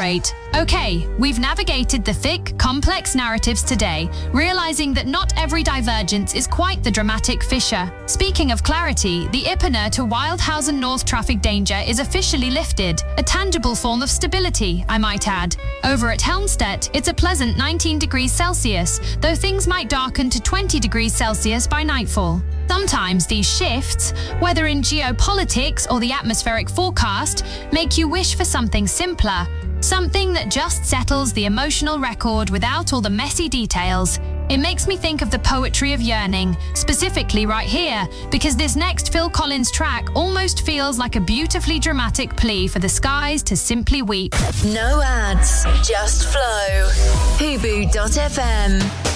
celebrate. Okay, we've navigated the thick, complex narratives today, realizing that not every divergence is quite the dramatic fissure. Speaking of clarity, the Ippener to Wildhausen North traffic danger is officially lifted, a tangible form of stability, I might add. Over at Helmstedt, it's a pleasant 19 degrees Celsius, though things might darken to 20 degrees Celsius by nightfall. Sometimes these shifts, whether in geopolitics or the atmospheric forecast, make you wish for something simpler, something that just settles the emotional record without all the messy details. It makes me think of the poetry of yearning, specifically right here, because this next Phil Collins track almost feels like a beautifully dramatic plea for the skies to simply weep. No ads, just flow. Hubu.fm